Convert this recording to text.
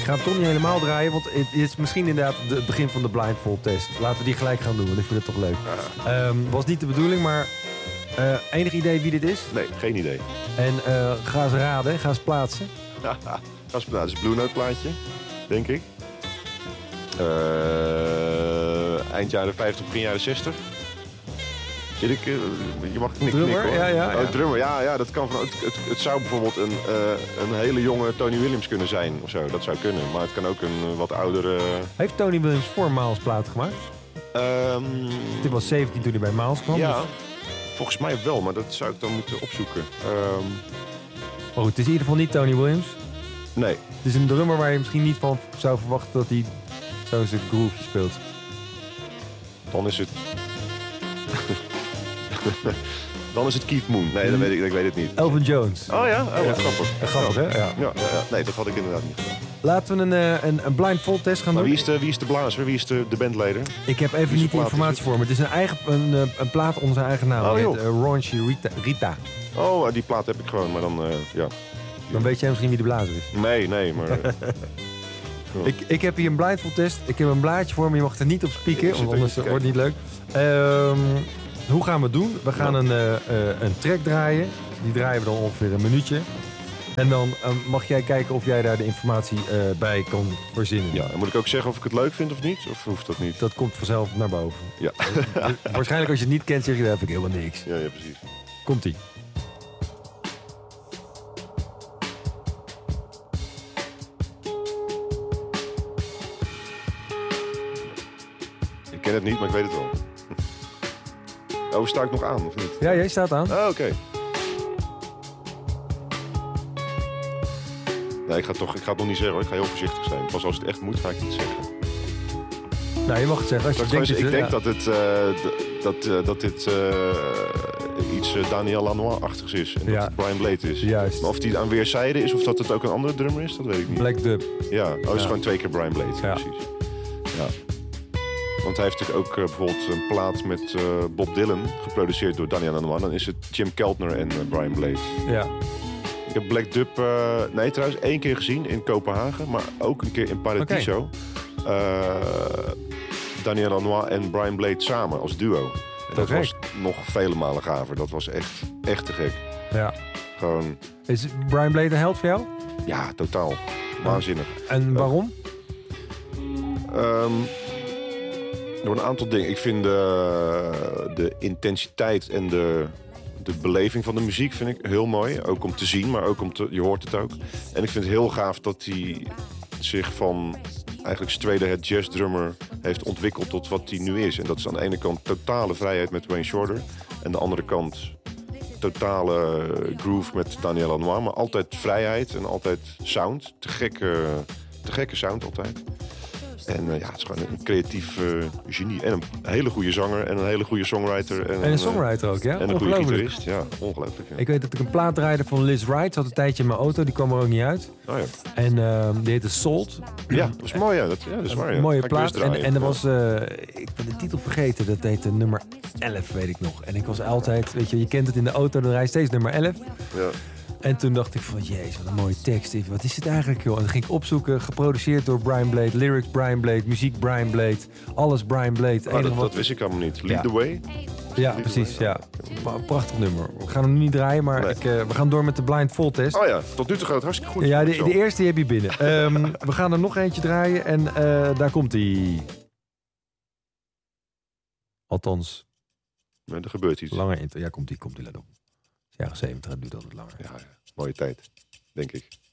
Ik ga hem toch niet helemaal draaien, want het is misschien inderdaad het begin van de blindfold test. Laten we die gelijk gaan doen, want ik vind het toch leuk. Was niet de bedoeling, maar enig idee wie dit is? Nee, geen idee. En ga eens raden, ga eens plaatsen. Dat is een Blue Note plaatje, denk ik. Eind jaren 50, begin jaren 60. Zit ik, je mag niet Drummer, knikken hoor. ja. Oh, drummer, ja, dat kan van. Het zou bijvoorbeeld een hele jonge Tony Williams kunnen zijn of zo. Dat zou kunnen, maar het kan ook een wat oudere. Heeft Tony Williams voor Miles plaat gemaakt? Dit was 17 toen hij bij Miles kwam. Ja, Dus... volgens mij wel, maar dat zou ik dan moeten opzoeken. Oh, het is in ieder geval niet Tony Williams. Nee. Het is een drummer waar je misschien niet van zou verwachten dat hij zo'n stuk groove speelt. Dan is het. Dan is het Keith Moon. Nee, dat weet ik weet het niet. Elvin Jones. Oh ja? Oh, wat grappig. Grappig, hè? Ja. Ja. Nee, dat had ik inderdaad niet gedaan. Laten we een blindfold test gaan Maar doen. wie is de blazer? Wie is de bandleider? Ik heb even niet de informatie voor me. Het is een plaat onder zijn eigen naam. Oh, Die joh. heet Raunchy Rita. Oh, die plaat heb ik gewoon, maar dan, ja. Dan weet jij misschien wie de blazer is. Nee, maar... Ik heb hier een blindfold test. Ik heb een blaadje voor me. Je mag er niet op spieken, want anders wordt het niet leuk. Hoe gaan we het doen? We gaan een track draaien. Die draaien we dan ongeveer een minuutje. En dan mag jij kijken of jij daar de informatie bij kan verzinnen. Ja, en moet ik ook zeggen of ik het leuk vind of niet? Of hoeft dat niet? Dat komt vanzelf naar boven. Ja. Waarschijnlijk als je het niet kent, zeg je dat heb ik helemaal niks. Ja, precies. Komt-ie. Ik ken het niet, maar ik weet het wel. Oh, sta ik nog aan, of niet? Ja, jij staat aan. Oh, oké. Nee, ik ga het nog niet zeggen hoor. Ik ga heel voorzichtig zijn. Pas als het echt moet, ga ik het zeggen. Nou, je mag het zeggen. Als je denkt Ik denk dat dit iets Daniel Lanois-achtigs is. En dat het Brian Blade is. Juist. Maar of die aan weerszijden is of dat het ook een andere drummer is, dat weet ik niet. Black Dub. Ja, het is gewoon 2 keer Brian Blade. Ja. Precies. Ja. Want hij heeft natuurlijk ook bijvoorbeeld een plaat met Bob Dylan, geproduceerd door Daniel Lanois. Dan is het Jim Keltner en Brian Blade. Ja. Ik heb Black Dub, trouwens 1 keer gezien in Kopenhagen, maar ook een keer in Paradiso. Daniel Lanois en Brian Blade samen als duo. En dat was nog vele malen gaver. Dat was echt te gek. Ja. Gewoon... Is Brian Blade een held voor jou? Ja, totaal. Waanzinnig. En waarom? Door een aantal dingen. Ik vind de intensiteit en de beleving van de muziek vind ik heel mooi. Ook om te zien, maar ook je hoort het ook. En ik vind het heel gaaf dat hij zich van eigenlijk straight-ahead jazz-drummer heeft ontwikkeld tot wat hij nu is. En dat is aan de ene kant totale vrijheid met Wayne Shorter. En aan de andere kant totale groove met Daniel Lanois. Maar altijd vrijheid en altijd sound. Te gekke sound altijd. En het is gewoon een creatief genie. En een hele goede zanger en een hele goede songwriter. En een songwriter ook, ja? En een goede gitarist. Ja, ongelooflijk. Ja. Ik weet dat ik een plaat draaide van Liz Wright. Zat een tijdje in mijn auto, die kwam er ook niet uit. Oh ja. En die heette Salt. Ja, dat is mooi, ja. Dat is waar, ja. Een mooie plaat. En er was, ik ben de titel vergeten, dat heette nummer 11, weet ik nog. En ik was altijd, weet je kent het in de auto, dan rijd je steeds nummer 11. Ja. En toen dacht ik van, jezus, wat een mooie tekst. Wat is het eigenlijk, joh? En dan ging ik opzoeken, geproduceerd door Brian Blade, lyrics Brian Blade, muziek Brian Blade, alles Brian Blade. Dat wist ik allemaal niet. Lead the Way? Ja, precies, ja. Een prachtig nummer. We gaan hem nu niet draaien, maar we gaan door met de blindfold test. Oh ja, tot nu toe gaat het hartstikke goed. Ja, de eerste heb je binnen. We gaan er nog eentje draaien en daar komt hij. Althans. Nee, er gebeurt iets. Langer intro. Ja, komt hij, let op. Jaren 70, het duurt altijd langer. Ja, mooie tijd, denk ik.